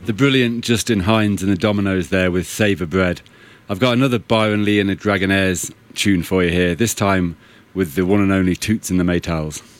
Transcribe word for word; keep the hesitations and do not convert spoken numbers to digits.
The brilliant Justin Hines and the Dominoes there with Savour Bread. I've got another Byron Lee and the Dragonaires tune for you here, this time with the one and only Toots and the Maytals.